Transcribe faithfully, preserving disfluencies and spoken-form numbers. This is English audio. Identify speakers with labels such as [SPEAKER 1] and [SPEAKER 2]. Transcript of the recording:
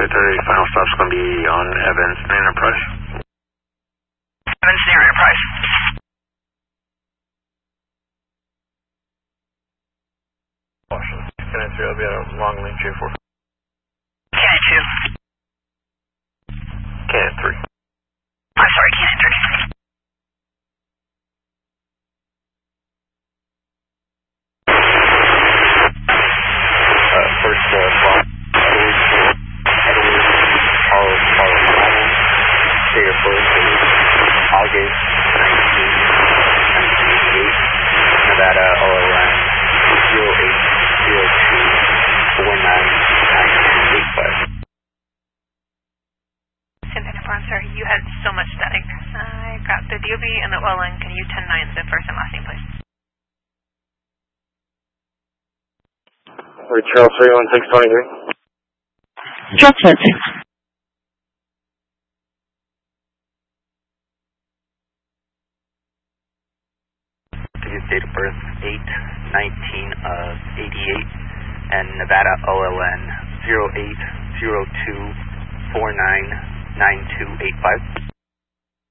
[SPEAKER 1] thirty, final stop's going to be on Evans and Enterprise.
[SPEAKER 2] Evans near Enterprise.
[SPEAKER 1] Can I see I'll be at a long link J four?
[SPEAKER 2] Cannon two.
[SPEAKER 1] Cannon three.
[SPEAKER 2] I'm sorry, Cannon three.
[SPEAKER 1] Uh, first, uh, Bob, Edward, Edward, Carl, Carl, date of birth is August nineteenth, nineteen eighty-eight, Nevada, O L N, zero eight zero two four nine nine two eight five.
[SPEAKER 3] Enterprise, sir, you had so much static. I got the D O B and the O L N. Can you ten nine the first and last name, please?
[SPEAKER 1] Wait, Charles, three one six twenty-three.
[SPEAKER 4] Transmitting.
[SPEAKER 5] His date of birth eight nineteen of eighty-eight, and Nevada O L N zero eight zero two four nine nine two eight five.